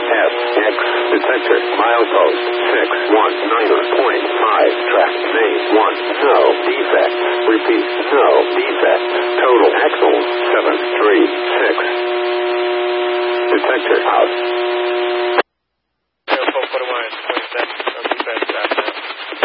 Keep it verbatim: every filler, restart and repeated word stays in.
S X. Detector. Milepost. six one nine point five. Track. Main. one. No defects. Repeat. No defects. Total axles. seven three six. Detector out.